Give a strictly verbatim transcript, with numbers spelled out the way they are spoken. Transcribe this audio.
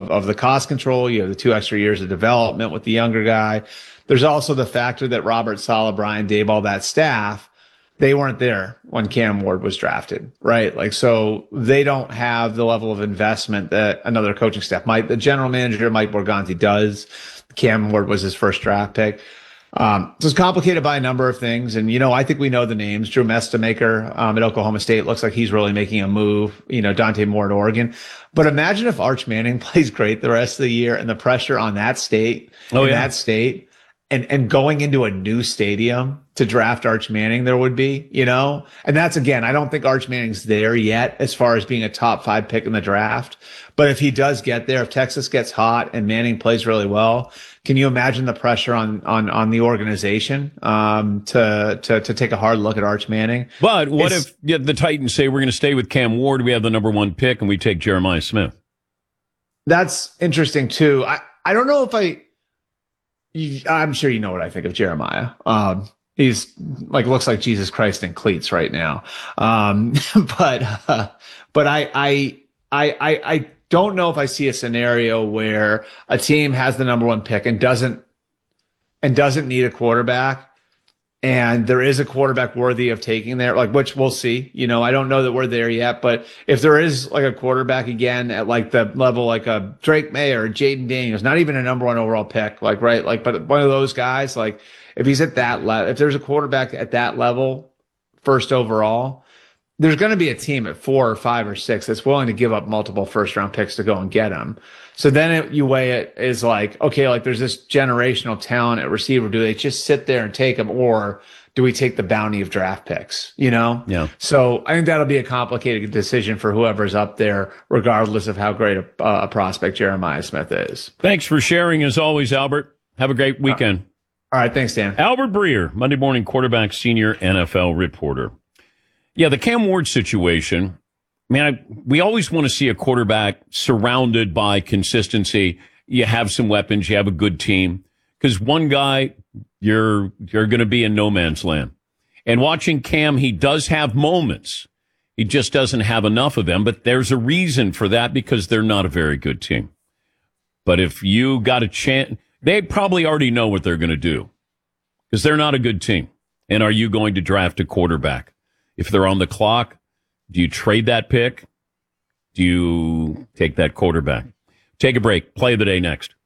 of, of the cost control. You have the two extra years of development with the younger guy. There's also the factor that Robert Saleh, Brian Daboll, that staff, they weren't there when Cam Ward was drafted, right? Like, so they don't have the level of investment that another coaching staff might. The general manager, Mike Morganti, does. Cam Ward was his first draft pick. Um, so it's complicated by a number of things. And, you know, I think we know the names. Drew Mestamaker um, at Oklahoma State looks like he's really making a move. You know, Dante Moore at Oregon. But imagine if Arch Manning plays great the rest of the year and the pressure on that state, oh, in yeah. that state, and, and going into a new stadium to draft Arch Manning there would be, you know? And that's, again, I don't think Arch Manning's there yet as far as being a top five pick in the draft. But if he does get there, if Texas gets hot and Manning plays really well, can you imagine the pressure on on on the organization um, to to to take a hard look at Arch Manning? But what it's, if yeah, the Titans say we're going to stay with Cam Ward, we have the number one pick, and we take Jeremiah Smith? That's interesting too. I, I don't know if I. You, I'm sure you know what I think of Jeremiah. Um, he's like looks like Jesus Christ in cleats right now. Um, but uh, but I I I I. I don't know if I see a scenario where a team has the number one pick and doesn't and doesn't need a quarterback, and there is a quarterback worthy of taking there, like, which we'll see. You know, I don't know that we're there yet, but if there is like a quarterback again at like the level like a Drake May or Jaden Daniels, not even a number one overall pick, like right, like but one of those guys, like if he's at that level, if there's a quarterback at that level, first overall, there's going to be a team at four or five or six that's willing to give up multiple first round picks to go and get him. So then it, you weigh it as like, okay, like there's this generational talent at receiver. Do they just sit there and take him, or do we take the bounty of draft picks? You know? Yeah. So I think that'll be a complicated decision for whoever's up there, regardless of how great a, uh, a prospect Jeremiah Smith is. Thanks for sharing as always, Albert. Have a great weekend. All right. Thanks, Dan. Albert Breer, Monday Morning Quarterback, senior N F L reporter. Yeah, the Cam Ward situation, man, I, we always want to see a quarterback surrounded by consistency. You have some weapons, you have a good team. Because one guy, you're you're going to be in no man's land. And watching Cam, he does have moments. He just doesn't have enough of them. But there's a reason for that, because they're not a very good team. But if you got a chance, they probably already know what they're going to do. Because they're not a good team. And are you going to draft a quarterback? If they're on the clock, do you trade that pick? Do you take that quarterback? Take a break. Play of the day next.